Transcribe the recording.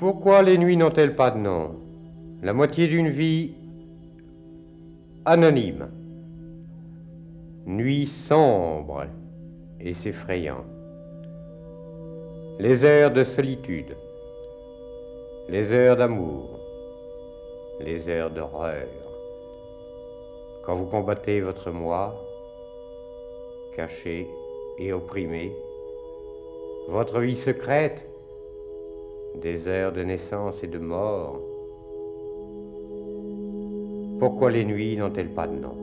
Pourquoi les nuits n'ont-elles pas de nom? La moitié d'une vie anonyme. Nuit sombre et s'effrayant. Les heures de solitude. Les heures d'amour. Les heures d'horreur. Quand vous combattez votre moi, caché et opprimé, votre vie secrète, des heures de naissance et de mort. Pourquoi les nuits n'ont-elles pas de nom?